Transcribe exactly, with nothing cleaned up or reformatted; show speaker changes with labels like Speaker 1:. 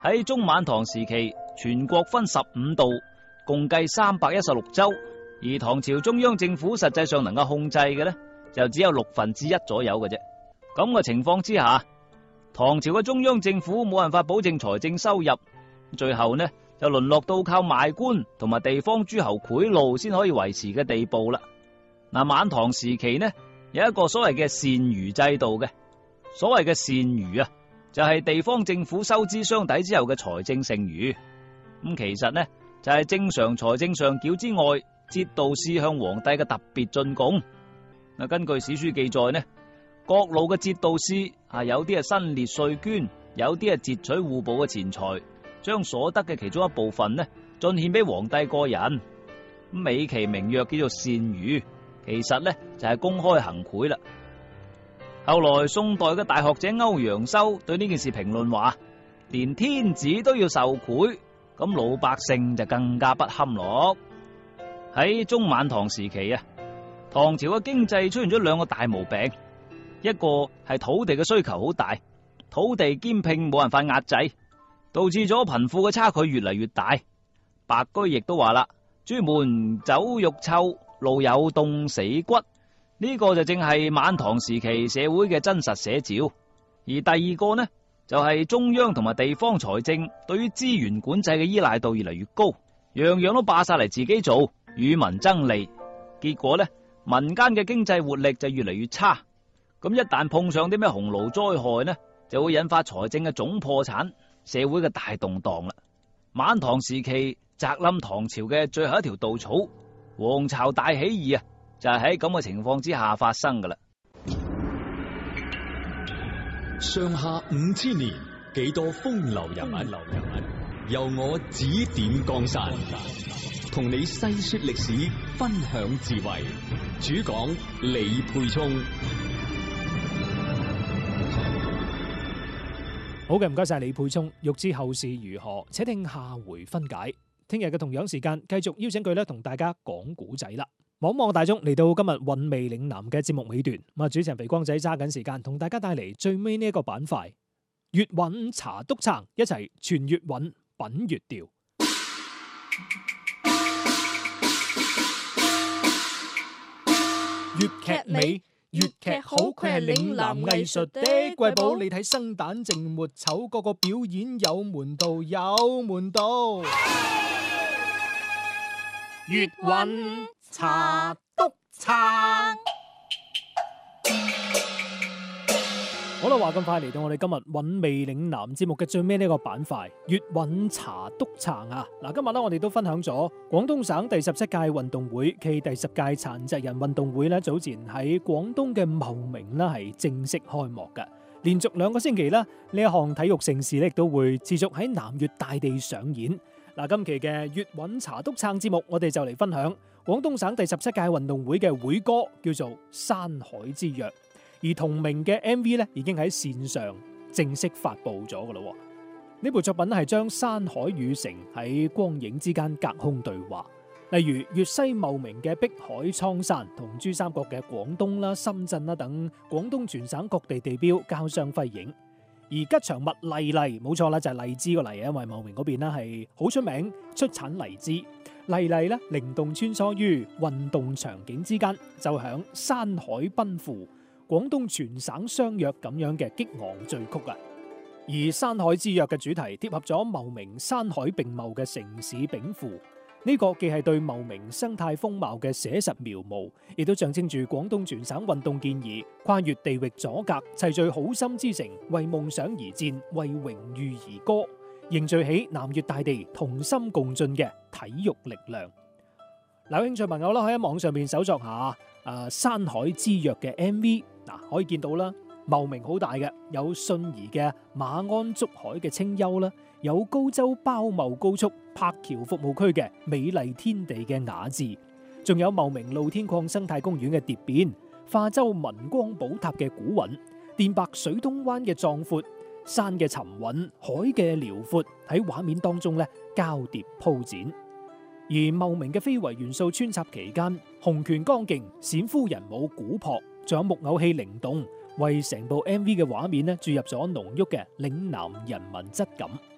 Speaker 1: 喺中晚唐時期，全國分十五道，共計三百一十六州，而唐朝中央政府實際上能夠控制嘅呢，就只有六分之一左右嘅啫。咁嘅情況之下，唐朝嘅中央政府冇辦法保證財政收入，最後呢就淪落到靠賣官同埋地方諸侯賄賂先可以維持嘅地步啦。嗱，晚唐時期呢有一個所謂嘅單餘制度嘅，所謂嘅單餘啊，就係地方政府收支相抵之後嘅財政剩餘。咁其實呢就係正常財政上繳之外，節度使向皇帝嘅特別進貢。嗱，根據史書記載呢，各路嘅節度使啊，有啲係新列稅捐，有啲係截取戶部嘅錢財，將所得嘅其中一部分呢進獻俾皇帝個人。美其名曰叫做單餘，其實呢就係公開行賄啦。後來宋代嘅大學者歐陽修對呢件事評論話，連天子都要受賄，咁老百姓就更加不堪咯。喺中晚唐時期啊，唐朝嘅經濟出現咗兩個大毛病，一個係土地嘅需求好大，土地兼併冇辦法壓制，導致咗貧富嘅差距越嚟越大。白居易都話啦，朱門酒肉臭，路有凍死骨，呢個就正係晚唐時期社會嘅真實寫照。而第二個呢，就係中央同埋地方財政對於資源管制嘅依賴度越嚟越高，樣樣都霸晒嚟自己做，與民爭利，結果呢，民間嘅經濟活力就越嚟越差。咁一旦碰上啲咩洪澇災害呢，就會引發財政嘅總破產，社會嘅大動盪啦。晚唐時期砸冧唐朝嘅最後一條稻草，黃巢大起義啊，就係喺咁嘅情況之下發生噶啦。
Speaker 2: 上下五千年，幾多風流人物，流人物由我指點江山，同你細說歷史，分享智慧。主講李沛聰。
Speaker 3: 好嘅，唔該晒李沛聰。欲知後事如何，且聽下回分解。聽日嘅同樣時間，繼續邀請佢咧同大家講古仔啦。望望大眾嚟到今日韻味嶺南嘅節目尾段，咁啊主持人肥光仔揸緊時間同大家帶嚟最尾呢一個板塊，粵韻茶督撐，一齊傳粵韻，品粵調。粵劇美，粵劇好，佢係嶺南藝術的瑰寶。你睇生旦淨末丑，個個表演有門道，有門道。粵韻茶督撐。好啦，話咁快嚟到我哋今日韻味嶺南節目嘅最尾呢個板塊，粵韻茶督撐啊！嗱，今日咧我哋都分享咗廣東省第十七屆運動會暨第十屆殘疾人運動會咧，早前喺廣東嘅茂名啦係正式開幕嘅。連續兩個星期啦，呢一項體育盛事咧亦都會持續喺南粵大地上演。嗱，今期嘅粵韻茶督撐節目，我哋就嚟分享廣東省第十七屆運動會嘅會歌，叫做《山海之約》。而同名嘅 M V 咧，已經喺線上正式發佈咗噶啦。呢部作品係將山海與城喺光影之間隔空對話，例如粵西茂名嘅碧海蒼山同珠三角嘅廣東啦、深圳啦等廣東全省各地地標交相輝映。而吉祥物荔荔，冇錯啦，就係荔枝個荔，因為茂名嗰邊啦係好出名，出產荔枝。荔荔咧靈動穿梭於運動場景之間，就響山海奔赴，廣東全省相約咁樣嘅激昂序曲啊！而山海之約嘅主題貼合咗茂名山海並茂嘅城市稟賦，呢個既係對茂名生態風貌嘅寫實描摹，亦都象徵住廣東全省運動健兒跨越地域阻隔，齊聚好心之城，為夢想而戰，為榮譽而歌，凝聚起南粵大地同心共進嘅體育力量。有興趣朋友啦，可以喺網上面搜索下誒山海之約嘅 M V。嗱，可以見到啦，茂名好大嘅，有信宜嘅馬鞍竹海嘅清幽啦，有高州包茂高速柏橋服務區嘅美麗天地嘅雅致，仲有茂名露天礦生態公園嘅蝶變，化州文光寶塔嘅古韻，電白水東灣嘅壯闊，山嘅沉穩，海嘅遼闊，喺畫面當中咧交疊鋪展。而茂名嘅非遺元素穿插期間，洪拳剛勁，冼夫人舞古樸，仲有木偶戲靈動，為成部 M V 嘅畫面咧注入咗濃郁嘅嶺南人文質感。